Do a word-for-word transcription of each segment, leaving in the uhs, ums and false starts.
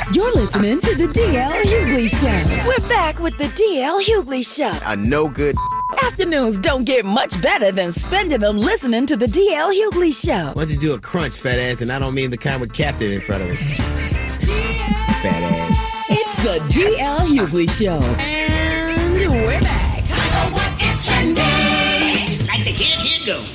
You're listening to the D L Hughley Show. We're back with the D L Hughley Show. A no good Afternoons don't get much better than spending them listening to the D L Hughley Show. Why don't you do a crunch, fat ass? And I don't mean the kind with Captain in front of it. Fat ass. It's the D L Hughley Show. And we're back. Time for what is trending. Like the kid, here go.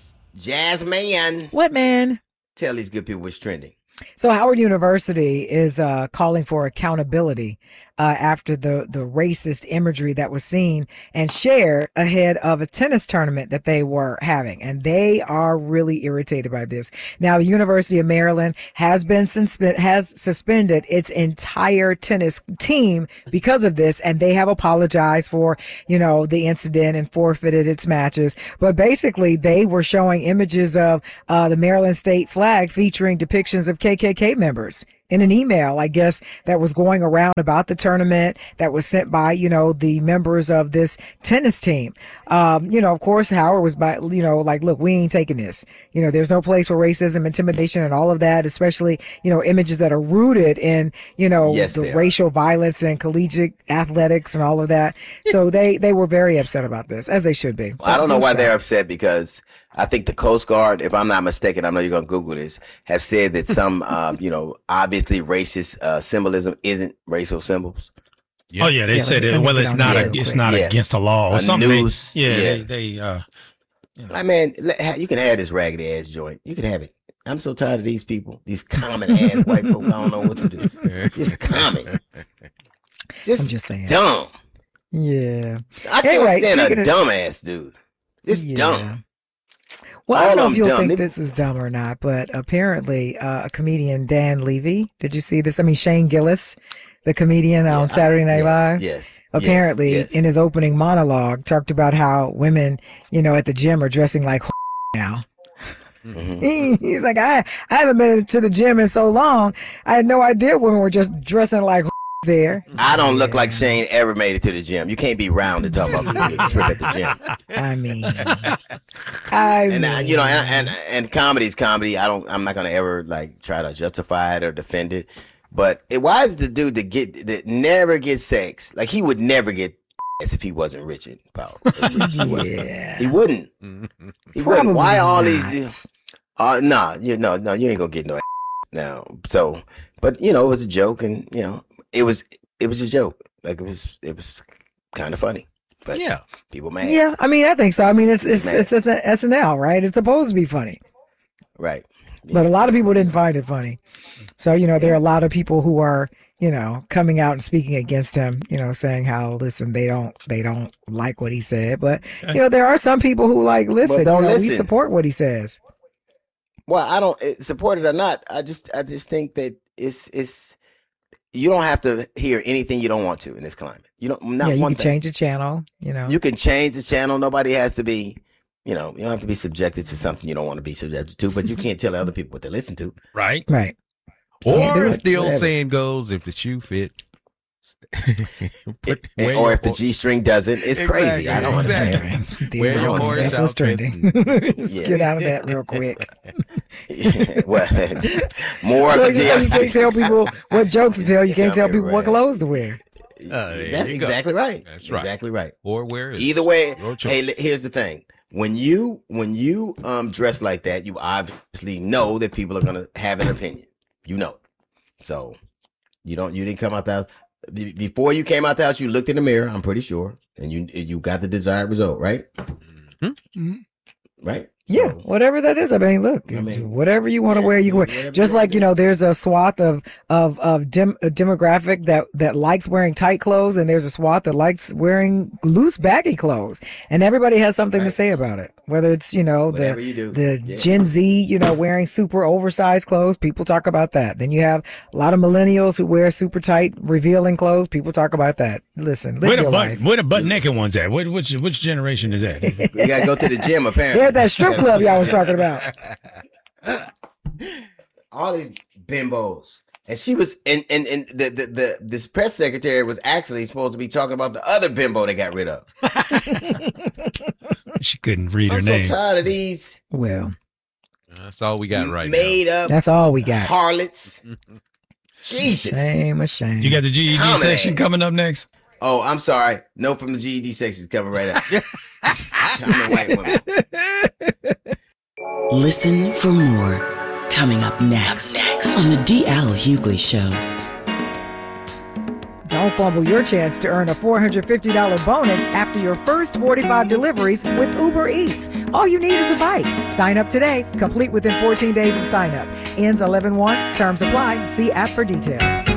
Jasmine. What, man? Tell these good people what's trending. So Howard University is uh, calling for accountability uh, after the, the racist imagery that was seen and shared ahead of a tennis tournament that they were having. And they are really irritated by this. Now, the University of Maryland has been suspe- has suspended its entire tennis team because of this. And they have apologized for, you know, the incident and forfeited its matches. But basically, they were showing images of uh, the Maryland state flag featuring depictions of K K K members in an email, I guess, that was going around about the tournament that was sent by, you know, the members of this tennis team. Um, you know, of course, Howard was by, you know, like, look, we ain't taking this. You know, there's no place for racism, intimidation, and all of that, especially, you know, images that are rooted in, you know, Yes, the they are. racial violence and collegiate athletics and all of that. So they, they were very upset about this, as they should be. I don't know why they're upset because I think the Coast Guard, if I'm not mistaken, I know you're going to Google this, have said that some, uh, you know, obviously racist uh, symbolism isn't racial symbols. Yeah. Oh yeah, they Yeah, said let me- that. let me Well, get it's on not. that A, real it's quick. not Yeah. against the law or A something. They- noose, yeah, yeah. they. they uh, you know. I mean, let- ha- you can have this raggedy ass joint. You can have it. I'm so tired of these people, these common ass white folk. I don't know what to do. Just common. Just, I'm just saying. dumb. Yeah. I can't Anyway, stand a speaking of- dumb ass dude. Just Yeah. dumb. Well, I All don't know of if them you'll dumb. think They- this is dumb or not, but apparently uh, a comedian, Dan Levy, did you see this? I mean, Shane Gillis, the comedian on Saturday Night yes, Live, Yes. apparently yes, yes. in his opening monologue talked about how women, you know, at the gym are dressing like now. He, he's like, I, I haven't been to the gym in so long. I had no idea women were just dressing like there. I don't look like Shane ever made it to the gym. You can't be round to talk about the trip at the gym. I mean, I And mean, uh, you know, and, and and comedy's comedy. I don't. I'm not gonna ever like try to justify it or defend it. But it, why is the dude that get that never gets sex? Like he would never get sex if he wasn't rich and powerful. He, wasn't. yeah. he wouldn't. He Probably wouldn't. Why all not. these? Uh, nah, you no, no, you ain't gonna get no now. So, but you know, it was a joke, and you know, it was it was a joke. Like it was it was kind of funny. But Yeah. people mad. Yeah, I mean, I think so. I mean, it's it's Man. it's, it's S N L, right? It's supposed to be funny, Right. but a lot of people didn't find it funny. So you know, there are a lot of people who are, you know, coming out and speaking against him. You know, saying how listen, they don't they don't like what he said, but you know, there are some people who like listen. don't you know, we listen. support what he says. Well, I don't it- support it or not. I just I just think that it's it's you don't have to hear anything you don't want to in this climate. You don't not yeah, you one can thing. change the channel. You know, You can change the channel. Nobody has to be, you know, you don't have to be subjected to something you don't want to be subjected to. But you can't tell other people what to listen to. Right. right? Can't do Or it. if the old Whatever. saying goes, if the shoe fit. put- And- wear or your if the hor- G string doesn't, it's crazy. I don't Exactly, understand. exactly. Wear your horse That's what's outfit. trending. Just Yeah. Get out of that real quick. Well, more Well, of you, the know, you can't tell people what jokes to tell. You can't tell people what Right. clothes to wear. Uh, there That's you go. exactly right. That's right. Exactly right. Or wear it. Either way, Your choice. hey, li- here's the thing: when you when you um dress like that, you obviously know that people are gonna have an opinion. You know it. So you don't you didn't come out the house be- before you came out the house. You looked in the mirror. I'm pretty sure, and you you got the desired result, right? Right? Yeah, So, whatever that is. I mean, look, I mean, whatever you want to yeah, wear, you can wear. whatever you Just wanna like you do. know, there's a swath of of of dem, a demographic that that likes wearing tight clothes, and there's a swath that likes wearing loose, baggy clothes, and everybody has something to Right. say about it. Whether it's you know Whatever the you do. the Yeah. Gen Z, you know, wearing super oversized clothes, people talk about that. Then you have a lot of millennials who wear super tight, revealing clothes. People talk about that. Listen, live Where the your butt, life. where the butt naked ones at? What, which which generation is that? You gotta go to the gym. Apparently, They're at that strip club y'all was talking about. all these bimbos. And she was, and, and, and the, the, the, this press secretary was actually supposed to be talking about the other bimbo they got rid of. She couldn't read her I'm so name. tired of these Well, That's all we got right made up that's all we got. harlots. Jesus. Shame, a shame. You got the G E D Common section ass. coming up next. Oh, I'm sorry. No from the G E D section is coming right up. Common white women. Listen for more. Coming up next on the D L Hughley Show. Don't fumble your chance to earn a four hundred fifty dollars bonus after your first forty-five deliveries with Uber Eats. All you need is a bite. Sign up today, complete within fourteen days of sign up. Ends eleven one. Terms apply. See app for details.